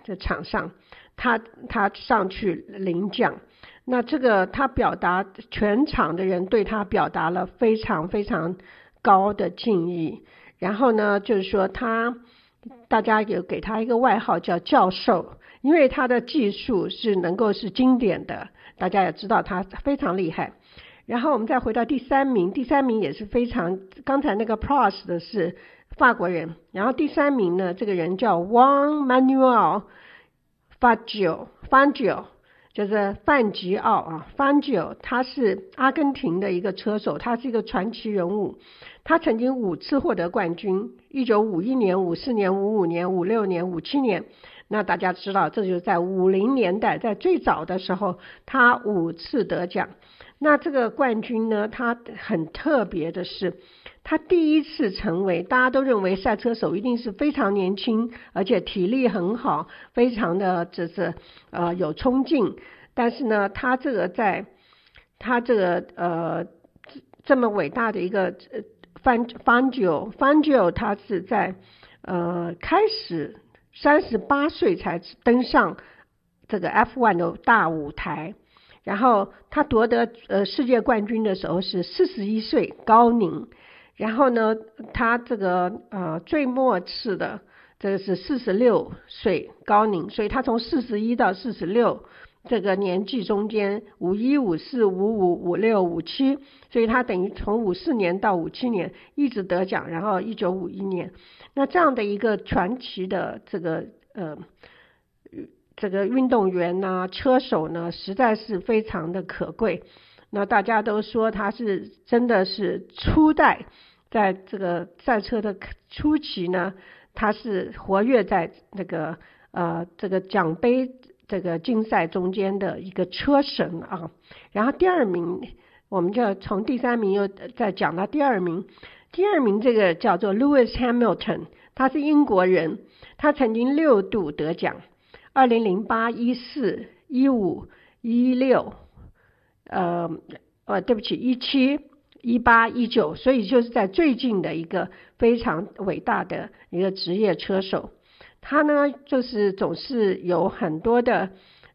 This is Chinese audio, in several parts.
这场上，他上去领奖。那这个他表达，全场的人对他表达了非常非常高的敬意。然后呢，就是说大家有给他一个外号叫教授，因为他的技术是能够是经典的，大家也知道他非常厉害。然后我们再回到第三名也是非常，刚才那个 Prost 的是法国人，然后第三名呢，这个人叫 Juan Manuel Fangio，就是范吉奥啊 Fangio， 他是阿根廷的一个车手，他是一个传奇人物。他曾经5次获得冠军，1951年、54年、55年、56年、57年。那大家知道，这就是在50年代，在最早的时候，他5次得奖。那这个冠军呢，他很特别的是，他第一次成为，大家都认为赛车手一定是非常年轻，而且体力很好，非常的有冲劲。但是呢，他这个这么伟大的一个Fangio， 他是在开始38岁才登上这个 F1 的大舞台。然后他夺得世界冠军的时候是41岁高龄。然后呢，他这个最末次的这个是46岁高龄，所以他从41到46这个年纪中间，51、54、55、56、57，所以他等于从54年到57年一直得奖，然后1951年，那这样的一个传奇的这个运动员呢，车手呢，实在是非常的可贵。那大家都说他是真的是初代，在这个赛车的初期呢，他是活跃在这个奖杯这个竞赛中间的一个车神啊。然后第二名，我们就从第三名又再讲到第二名。第二名这个叫做 Lewis Hamilton， 他是英国人，他曾经6度得奖，2008、14、15、16，对不起，17、18、19，所以就是在最近的一个非常伟大的一个职业车手。他呢，就是总是有很多的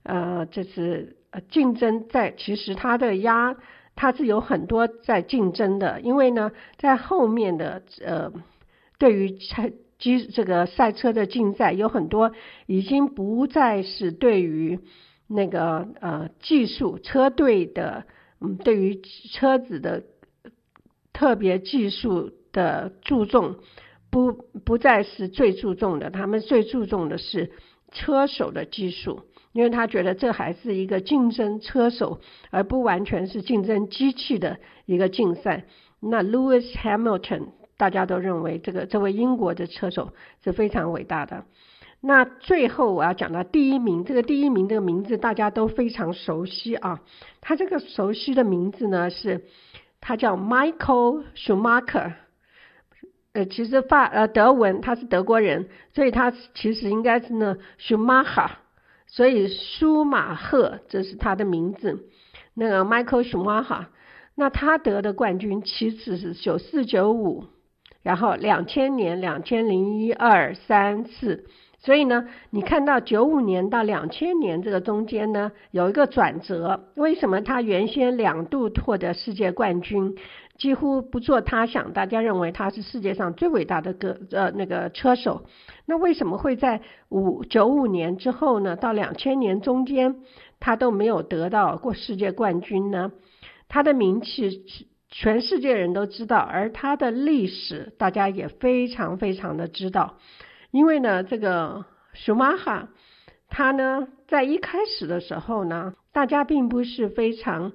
竞争在，其实他是有很多在竞争的，因为呢，在后面的对于这个赛车的竞赛有很多已经不再是对于那个技术车队的对于车子的特别技术的注重不再是最注重的，他们最注重的是车手的技术，因为他觉得这还是一个竞争车手，而不完全是竞争机器的一个竞赛。那 Lewis Hamilton 大家都认为这位英国的车手是非常伟大的。那最后我要讲到第一名，这个第一名这个名字大家都非常熟悉啊。他这个熟悉的名字呢，他叫 Michael Schumacher。其实德文他是德国人，所以他其实应该是呢 Schumacher， 所以舒马赫这是他的名字。那个 Michael Schumacher， 那他得的冠军7次是94、95，然后2000年、2001、2、3、4。所以呢，你看到95年到2000年这个中间呢，有一个转折。为什么他原先2度获得世界冠军，几乎不做他想，大家认为他是世界上最伟大的那个车手？那为什么会在95年之后呢，到2000年中间他都没有得到过世界冠军呢？他的名气全世界人都知道，而他的历史大家也非常非常的知道。因为呢，这个舒马哈他呢，在一开始的时候呢，大家并不是非常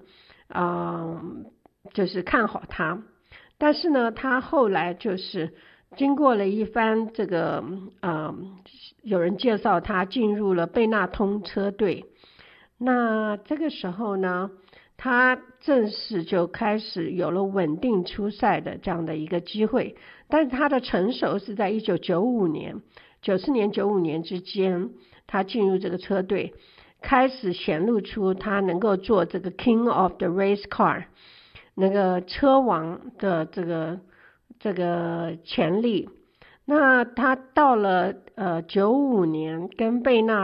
就是看好他，但是呢，他后来就是经过了一番这个有人介绍他进入了贝纳通车队。那这个时候呢，他正式就开始有了稳定出赛的这样的一个机会。但是他的成熟是在1994年、95年之间，他进入这个车队，开始显露出他能够做这个 King of the Race Car， 那个车王的这个潜力。那他到了95年跟贝纳